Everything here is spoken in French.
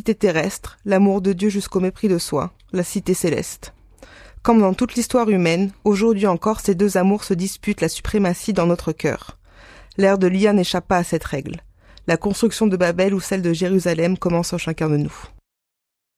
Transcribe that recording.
cité terrestre, l'amour de Dieu jusqu'au mépris de soi, la cité céleste. Comme dans toute l'histoire humaine, aujourd'hui encore ces deux amours se disputent la suprématie dans notre cœur. L'ère de l'IA n'échappe pas à cette règle. La construction de Babel ou celle de Jérusalem commence en chacun de nous.